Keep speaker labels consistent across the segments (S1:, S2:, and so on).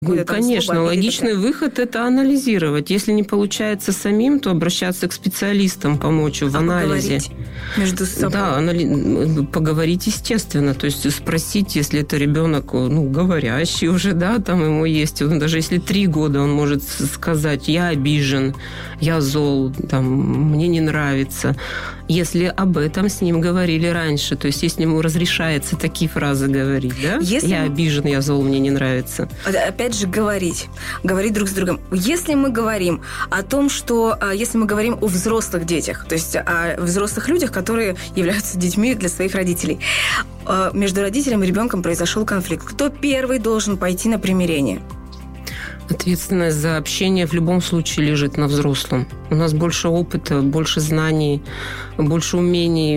S1: Конечно, логичный выход – это анализировать. Если не получается самим, то обращаться к специалистам, помочь в анализе.
S2: Поговорить между собой.
S1: Да, поговорить естественно. То есть спросить, если это ребенок, говорящий уже, да, там ему есть. Даже если 3 года, он может сказать: я обижен, я зол, там, мне не нравится. Если об этом с ним говорили раньше, то есть если ему разрешается такие фразы говорить, да? Я обижен, я зол, мне не нравится.
S2: Опять же, говорить друг с другом. Если мы говорим о том, что... Если мы говорим о взрослых детях, то есть о взрослых людях, которые являются детьми для своих родителей, между родителем и ребенком произошел конфликт. Кто первый должен пойти на примирение?
S1: Ответственность за общение в любом случае лежит на взрослом. У нас больше опыта, больше знаний, больше умений.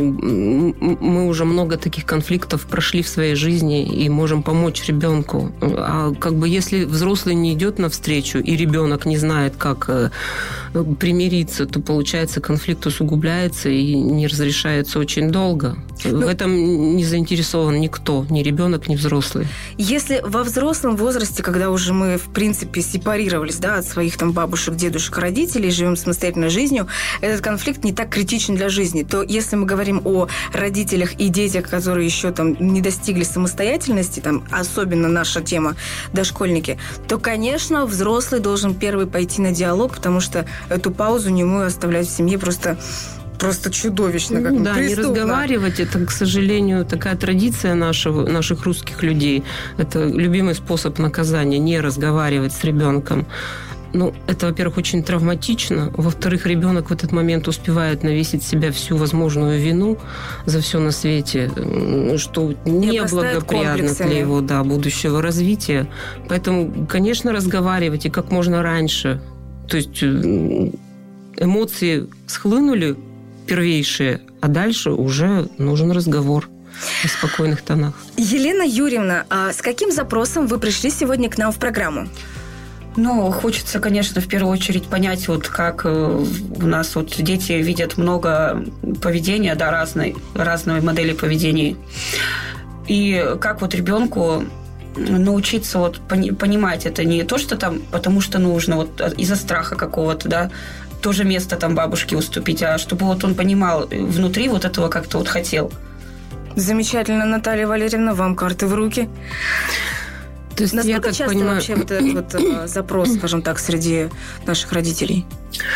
S1: Мы уже много таких конфликтов прошли в своей жизни и можем помочь ребенку. А если взрослый не идет навстречу и ребенок не знает, как примириться, то, получается, конфликт усугубляется и не разрешается очень долго. В этом не заинтересован никто, ни ребенок, ни взрослый.
S2: Если во взрослом возрасте, когда уже мы, в принципе, сепарировались, да, от своих там бабушек, дедушек, родителей, живем самостоятельной жизнью, этот конфликт не так критичен для жизни, то если мы говорим о родителях и детях, которые еще там не достигли самостоятельности, там, особенно наша тема дошкольники, то, конечно, взрослый должен первый пойти на диалог, потому что эту паузу немую оставлять в семье просто чудовищно, как
S1: да, преступно. Не разговаривать, это, к сожалению, такая традиция наших русских людей. Это любимый способ наказания, не разговаривать с ребенком. Это, во-первых, очень травматично. Во-вторых, ребенок в этот момент успевает навесить с себя всю возможную вину за все на свете, что неблагоприятно для его будущего развития. Поэтому, конечно, разговаривать и как можно раньше. То есть эмоции схлынули, первейшие, а дальше уже нужен разговор в спокойных тонах.
S2: Елена Юрьевна, а с каким запросом вы пришли сегодня к нам в программу?
S3: Хочется, конечно, в первую очередь понять, как у нас дети видят много поведения, разные модели поведения. И как ребенку научиться понимать это не то, что там потому что нужно, из-за страха какого-то, да, тоже место там бабушке уступить, а чтобы он понимал внутри этого как-то хотел.
S2: Замечательно, Наталья Валерьевна, вам карты в руки.
S1: То есть
S2: насколько часто вообще этот запрос, скажем так, среди наших родителей?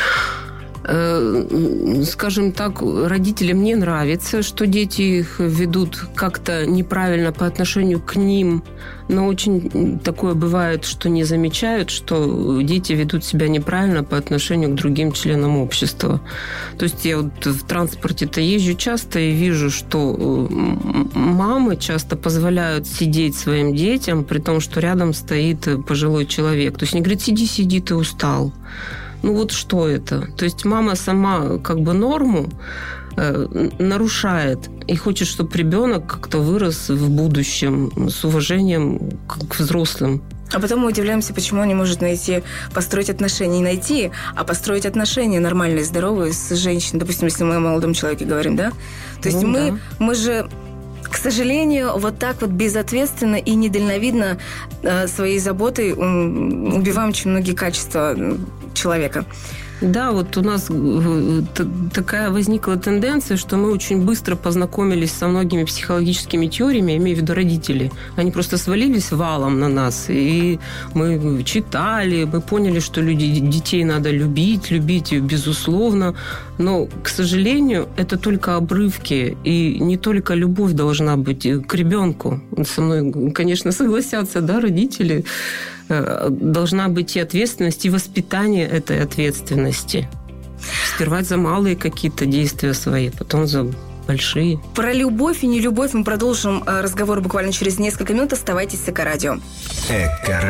S1: Скажем так, родителям не нравится, что дети их ведут как-то неправильно по отношению к ним, но очень такое бывает, что не замечают, что дети ведут себя неправильно по отношению к другим членам общества. То есть я в транспорте-то езжу часто и вижу, что мамы часто позволяют сидеть своим детям, при том, что рядом стоит пожилой человек. То есть они говорят: сиди, ты устал. Что это? То есть мама сама норму нарушает и хочет, чтобы ребенок как-то вырос в будущем с уважением к взрослым.
S2: А потом мы удивляемся, почему он не может построить отношения. А построить отношения нормальные, здоровые с женщиной. Допустим, если мы о молодом человеке говорим, да? То есть мы же... К сожалению, так безответственно и недальновидно своей заботой убиваем очень многие качества человека.
S1: Да, у нас такая возникла тенденция, что мы очень быстро познакомились со многими психологическими теориями, имею в виду родители. Они просто свалились валом на нас, и мы читали, мы поняли, что детей надо любить безусловно, но, к сожалению, это только обрывки, и не только любовь должна быть к ребенку. Со мной, конечно, согласятся, да, родители. Должна быть и ответственность, и воспитание этой ответственности. Сперва за малые какие-то действия свои, потом за большие.
S2: Про любовь и нелюбовь мы продолжим разговор буквально через несколько минут. Оставайтесь с Эко-радио.